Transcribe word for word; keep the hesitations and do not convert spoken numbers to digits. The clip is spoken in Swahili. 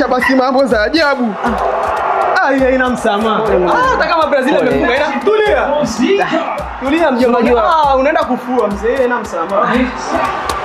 acha basi mambo za ajabu. Ah, haina msamaha. Ah, hata kama Brazil imefunga ina tulia. Tulia mjomba. Ah, unaenda kufua mzee, haina msamaha.